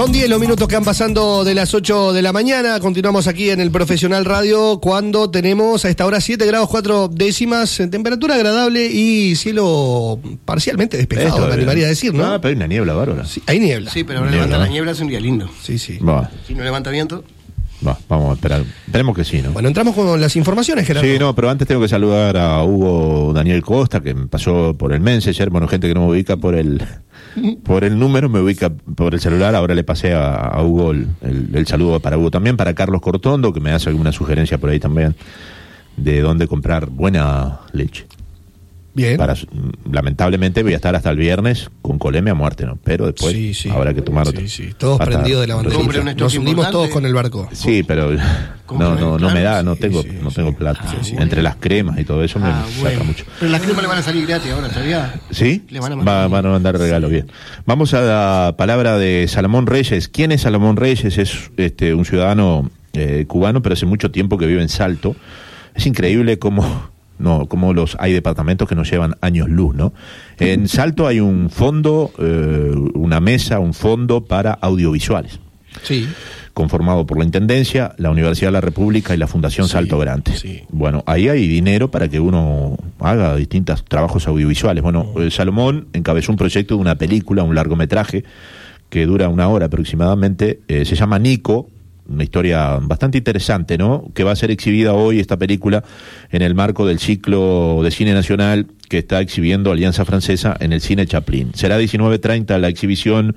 Son 10 los minutos que han pasando de las 8 de la mañana. Continuamos aquí en el Profesional Radio cuando tenemos a esta hora 7 grados 4 décimas, temperatura agradable y cielo parcialmente despejado, me animaría a decir, ¿no? Pero hay una niebla bárbara. Sí, hay niebla. Sí, pero ahora levanta la niebla, es un día lindo. Sí, sí. Si no levanta viento... Vamos a esperar. Esperemos que sí, ¿no? Bueno, entramos con las informaciones, Gerardo. Sí, no, pero antes tengo que saludar a Hugo Daniel Costa, que me pasó por el Messenger. Bueno, gente que no me ubica por el número, me ubica por el celular. Ahora le pasé a Hugo el saludo para Hugo también, para Carlos Cortondo, que me hace alguna sugerencia por ahí también de dónde comprar buena leche. Bien. Lamentablemente voy a estar hasta el viernes con colemia a muerte, ¿no? Pero después habrá que tomar otro. Sí. Todos prendidos de la bandera. Nos hundimos todos con el barco. Sí, pero no me da, no tengo plata. Entre las cremas y todo eso me saca mucho. Pero las cremas le van a salir gratis ahora, ¿sabía? ¿Sí? Le van a mandar regalo, bien. Vamos a la palabra de Salomón Reyes. ¿Quién es Salomón Reyes? Es un ciudadano cubano, pero hace mucho tiempo que vive en Salto. Es increíble cómo hay departamentos que nos llevan años luz, ¿no? En Salto hay un fondo, una mesa, un fondo para audiovisuales. Sí. Conformado por la Intendencia, la Universidad de la República y la Fundación Salto Grande. Sí. Bueno, ahí hay dinero para que uno haga distintos trabajos audiovisuales. Bueno, Salomón encabezó un proyecto de una película, un largometraje, que dura 1 hora aproximadamente, se llama Nico. Una historia bastante interesante, ¿no? Que va a ser exhibida hoy, esta película, en el marco del ciclo de cine nacional que está exhibiendo Alianza Francesa en el Cine Chaplin. Será 19:30 la exhibición,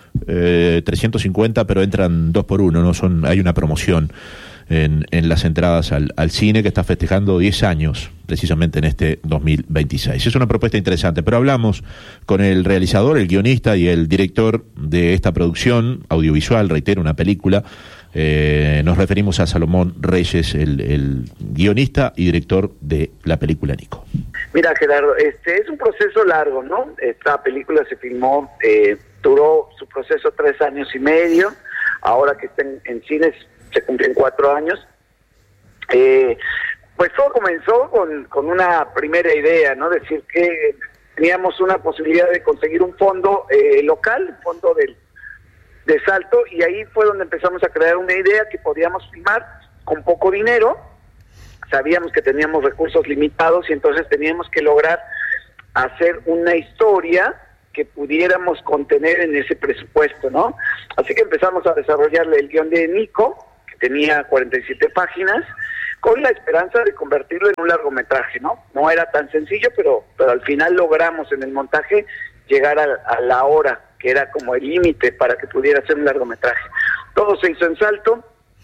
350, pero entran 2 por 1, ¿no? Hay una promoción en las entradas al cine que está festejando 10 años, precisamente en este 2026. Es una propuesta interesante, pero hablamos con el realizador, el guionista y el director de esta producción audiovisual, reitero, una película. Nos referimos a Salomón Reyes, el guionista y director de la película Nico. Mira, Gerardo, es un proceso largo, ¿no? Esta película se filmó, duró su proceso 3 años y medio. Ahora que está en cines se cumplen 4 años. Pues todo comenzó con una primera idea, ¿no? Decir que teníamos una posibilidad de conseguir un fondo local, un fondo de Salto, y ahí fue donde empezamos a crear una idea que podíamos filmar con poco dinero. Sabíamos que teníamos recursos limitados y entonces teníamos que lograr hacer una historia que pudiéramos contener en ese presupuesto, ¿no? Así que empezamos a desarrollarle el guión de Nico, que tenía 47 páginas, con la esperanza de convertirlo en un largometraje, ¿no? No era tan sencillo, pero al final logramos en el montaje llegar a la hora, que era como el límite para que pudiera ser un largometraje. Todo se hizo en Salto,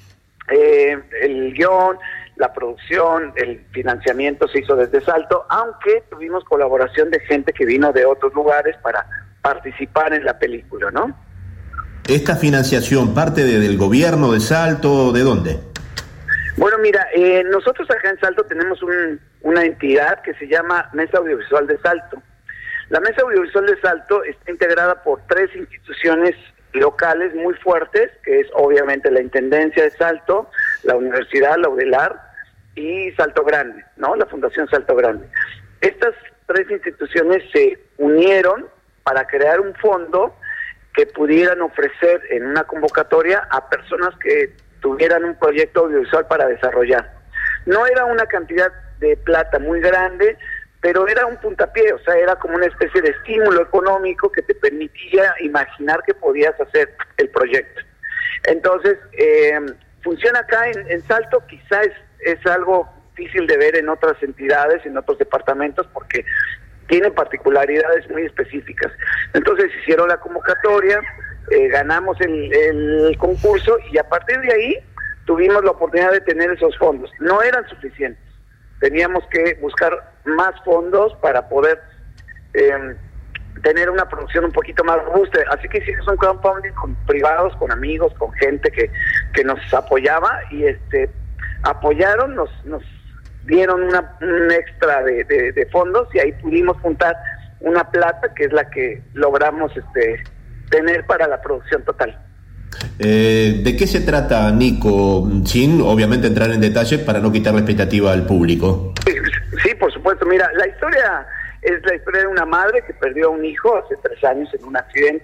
el guión, la producción, el financiamiento se hizo desde Salto, aunque tuvimos colaboración de gente que vino de otros lugares para participar en la película, ¿no? ¿Esta financiación parte del gobierno de Salto? ¿De dónde? Bueno, mira, nosotros acá en Salto tenemos una entidad que se llama Mesa Audiovisual de Salto. La Mesa Audiovisual de Salto está integrada por 3 instituciones locales muy fuertes, que es obviamente la Intendencia de Salto, la Universidad, la UDELAR y Salto Grande, ¿no? La Fundación Salto Grande. Estas 3 instituciones se unieron para crear un fondo que pudieran ofrecer en una convocatoria a personas que tuvieran un proyecto audiovisual para desarrollar. No era una cantidad de plata muy grande, pero era un puntapié, o sea, era como una especie de estímulo económico que te permitía imaginar que podías hacer el proyecto. Entonces, funciona acá en Salto, quizás es algo difícil de ver en otras entidades, en otros departamentos, porque tiene particularidades muy específicas. Entonces hicieron la convocatoria, ganamos el concurso y a partir de ahí tuvimos la oportunidad de tener esos fondos. No eran suficientes. Teníamos que buscar más fondos para poder tener una producción un poquito más robusta. Así que hicimos un crowdfunding con privados, con amigos, con gente que nos apoyaba y apoyaron, nos dieron un extra de fondos y ahí pudimos juntar una plata que es la que logramos tener para la producción total. ¿De qué se trata, Nico? Sin, obviamente, entrar en detalle para no quitar la expectativa al público. Sí, por supuesto. Mira, la historia es la historia de una madre que perdió a un hijo hace 3 años en un accidente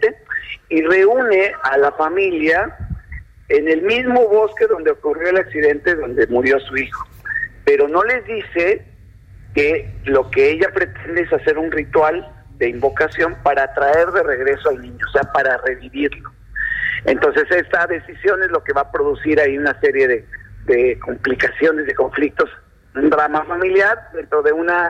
y reúne a la familia en el mismo bosque donde ocurrió el accidente, donde murió su hijo. Pero no les dice que lo que ella pretende es hacer un ritual de invocación para traer de regreso al niño, o sea, para revivirlo. Entonces esta decisión es lo que va a producir ahí una serie de complicaciones, de conflictos, un drama familiar dentro de un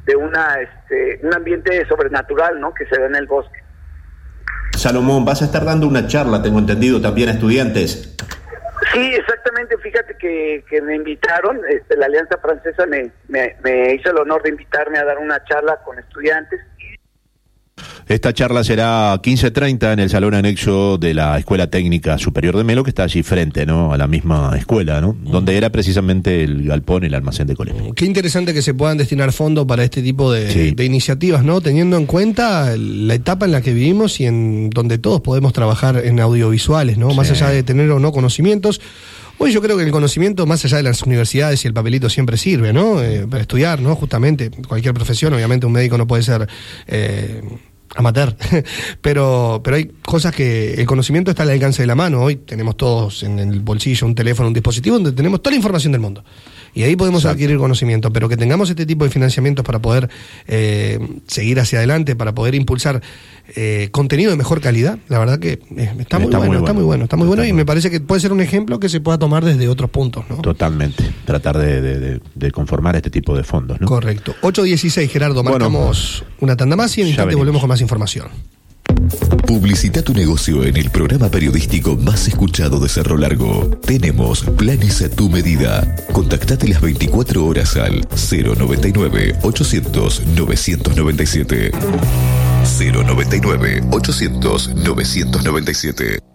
ambiente sobrenatural, ¿no?, que se da en el bosque. Salomón, vas a estar dando una charla, tengo entendido, también a estudiantes. Sí, exactamente, fíjate que me invitaron, la Alianza Francesa me hizo el honor de invitarme a dar una charla con estudiantes. Esta charla será 15:30 en el salón anexo de la Escuela Técnica Superior de Melo, que está allí frente, ¿no?, a la misma escuela, ¿no?, donde era precisamente el galpón, el almacén de colegio. Qué interesante que se puedan destinar fondos para este tipo de iniciativas, ¿no?, teniendo en cuenta la etapa en la que vivimos y en donde todos podemos trabajar en audiovisuales, ¿no?, más allá de tener o no conocimientos. Hoy yo creo que el conocimiento, más allá de las universidades y el papelito, siempre sirve, ¿no?, para estudiar, ¿no?, justamente cualquier profesión. Obviamente un médico no puede ser amateur, pero hay cosas que el conocimiento está al alcance de la mano. Hoy tenemos todos en el bolsillo un teléfono, un dispositivo donde tenemos toda la información del mundo y ahí podemos adquirir conocimiento, pero que tengamos este tipo de financiamientos para poder seguir hacia adelante, para poder impulsar contenido de mejor calidad, la verdad que está muy bueno y me parece que puede ser un ejemplo que se pueda tomar desde otros puntos, ¿no? Totalmente, tratar de conformar este tipo de fondos, ¿no? Correcto. 8:16, Gerardo, marcamos una tanda más y en instante volvemos con más información. Publicita tu negocio en el programa periodístico más escuchado de Cerro Largo. Tenemos planes a tu medida. Contactate las 24 horas al 099 800 997. 099 800 997.